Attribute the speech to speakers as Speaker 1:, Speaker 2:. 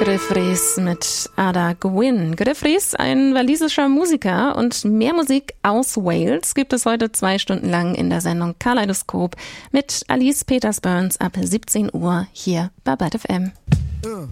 Speaker 1: Gruff Rhys mit Ada Gwyn. Gruff Rhys, ein walisischer Musiker, und mehr Musik aus Wales gibt es heute 2 Stunden lang in der Sendung Kaleidoskop mit Alice Peters-Burns ab 17 Uhr hier bei Byte FM.